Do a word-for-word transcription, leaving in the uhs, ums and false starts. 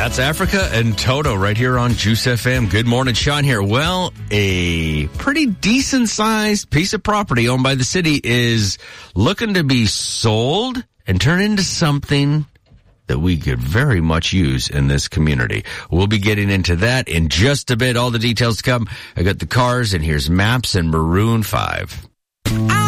That's Africa and Toto right here on Juice F M. Good morning, Sean here. Well, a pretty decent-sized piece of property owned by the city is looking to be sold and turn into something that we could very much use in this community. We'll be getting into that in just a bit. All the details to come. I got the cars, and here's Maps and Maroon five.